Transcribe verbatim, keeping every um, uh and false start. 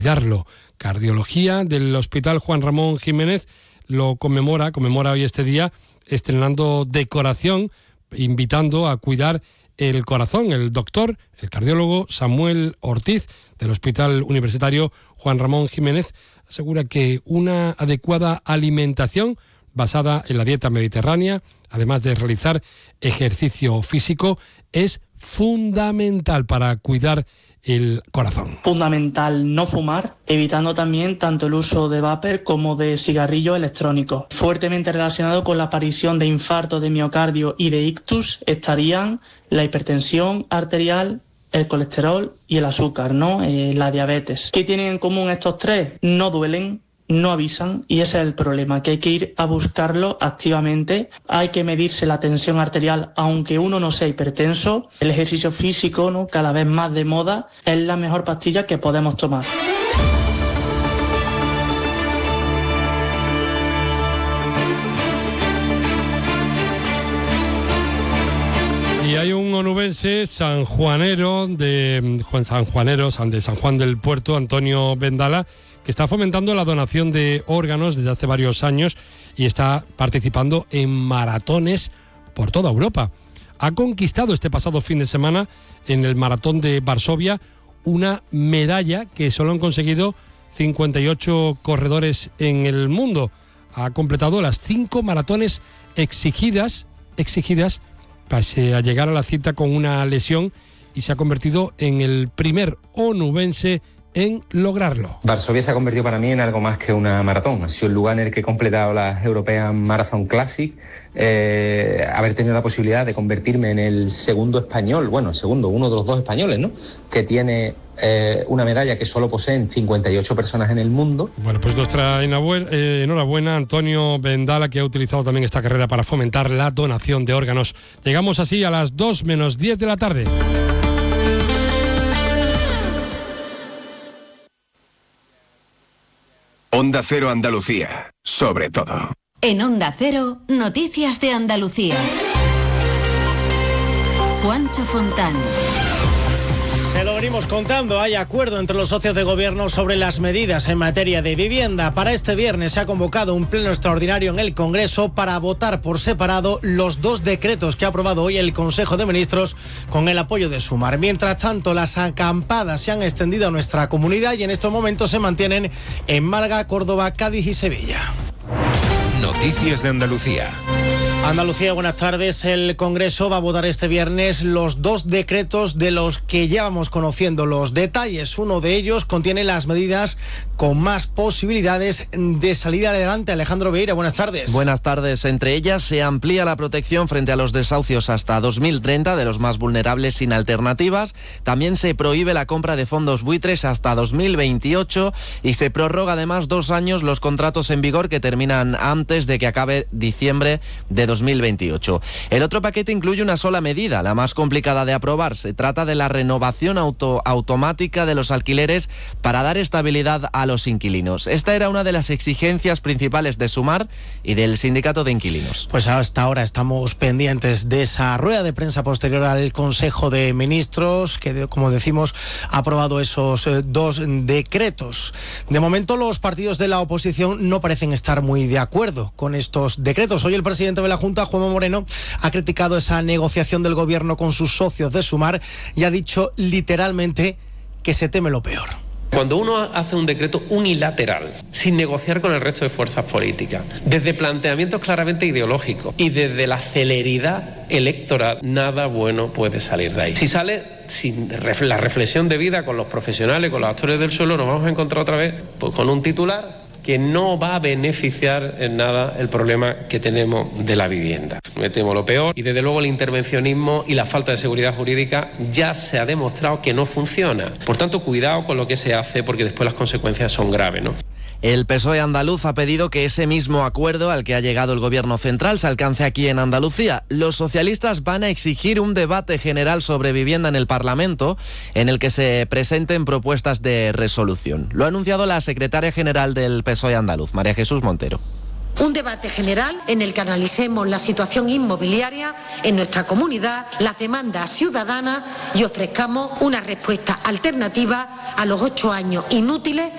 Darlo. Cardiología del Hospital Juan Ramón Jiménez lo conmemora, conmemora hoy este día, estrenando decoración, invitando a cuidar el corazón. El doctor, el cardiólogo Samuel Ortiz, del Hospital Universitario Juan Ramón Jiménez, asegura que una adecuada alimentación basada en la dieta mediterránea, además de realizar ejercicio físico, es fundamental para cuidar el corazón. Fundamental no fumar, evitando también tanto el uso de vapor como de cigarrillos electrónicos. Fuertemente relacionado con la aparición de infarto de miocardio y de ictus estarían la hipertensión arterial, el colesterol y el azúcar, ¿no? Eh, la diabetes. ¿Qué tienen en común estos tres? No duelen, no avisan, y ese es el problema, que hay que ir a buscarlo activamente. Hay que medirse la tensión arterial aunque uno no sea hipertenso. El ejercicio físico, ¿no?, cada vez más de moda, es la mejor pastilla que podemos tomar. Y hay un onubense sanjuanero de Juan Sanjuanero, de San Juan del Puerto, Antonio Vendala, que está fomentando la donación de órganos desde hace varios años y está participando en maratones por toda Europa. Ha conquistado este pasado fin de semana en el maratón de Varsovia una medalla que solo han conseguido cincuenta y ocho corredores en el mundo. Ha completado las cinco maratones exigidas, exigidas pese a llegar a la cita con una lesión, y se ha convertido en el primer onubense en lograrlo. Varsovia se ha convertido para mí en algo más que una maratón. Ha sido el lugar en el que he completado las European Marathon Classic, eh, haber tenido la posibilidad de convertirme en el segundo español, bueno, el segundo, uno de los dos españoles, ¿no?, que tiene eh, una medalla que solo poseen cincuenta y ocho personas en el mundo. Bueno, pues nuestra enhorabuena a Antonio Vendala, que ha utilizado también esta carrera para fomentar la donación de órganos. Llegamos así a las dos menos diez de la tarde. Onda Cero Andalucía, sobre todo. En Onda Cero, noticias de Andalucía. Juancho Fontán. Se lo venimos contando, hay acuerdo entre los socios de gobierno sobre las medidas en materia de vivienda. Para este viernes se ha convocado un pleno extraordinario en el Congreso para votar por separado los dos decretos que ha aprobado hoy el Consejo de Ministros con el apoyo de Sumar. Mientras tanto, las acampadas se han extendido a nuestra comunidad y en estos momentos se mantienen en Málaga, Córdoba, Cádiz y Sevilla. Noticias de Andalucía. Andalucía, buenas tardes. El Congreso va a votar este viernes los dos decretos de los que ya vamos conociendo los detalles. Uno de ellos contiene las medidas con más posibilidades de salir adelante. Alejandro Vieira, buenas tardes. Buenas tardes. Entre ellas se amplía la protección frente a los desahucios hasta dos mil treinta de los más vulnerables sin alternativas. También se prohíbe la compra de fondos buitres hasta dos mil veintiocho y se prorroga además dos años los contratos en vigor que terminan antes de que acabe diciembre de dos mil veintiocho. El otro paquete incluye una sola medida, la más complicada de aprobar. Se trata de la renovación auto, automática de los alquileres para dar estabilidad a los inquilinos. Esta era una de las exigencias principales de Sumar y del Sindicato de Inquilinos. Pues hasta ahora estamos pendientes de esa rueda de prensa posterior al Consejo de Ministros que, como decimos, ha aprobado esos eh, dos decretos. De momento, los partidos de la oposición no parecen estar muy de acuerdo con estos decretos. Hoy el presidente de la Junta, Juanma Moreno, ha criticado esa negociación del gobierno con sus socios de Sumar y ha dicho literalmente que se teme lo peor. Cuando uno hace un decreto unilateral, sin negociar con el resto de fuerzas políticas, desde planteamientos claramente ideológicos y desde la celeridad electoral, nada bueno puede salir de ahí. Si sale sin la reflexión debida con los profesionales, con los actores del suelo, nos vamos a encontrar otra vez pues, con un titular que no va a beneficiar en nada el problema que tenemos de la vivienda. Me temo lo peor y desde luego el intervencionismo y la falta de seguridad jurídica ya se ha demostrado que no funciona. Por tanto, cuidado con lo que se hace porque después las consecuencias son graves, ¿no? El P S O E andaluz ha pedido que ese mismo acuerdo al que ha llegado el Gobierno central se alcance aquí en Andalucía. Los socialistas van a exigir un debate general sobre vivienda en el Parlamento en el que se presenten propuestas de resolución. Lo ha anunciado la secretaria general del P S O E andaluz, María Jesús Montero. Un debate general en el que analicemos la situación inmobiliaria en nuestra comunidad, las demandas ciudadanas y ofrezcamos una respuesta alternativa a los ocho años inútiles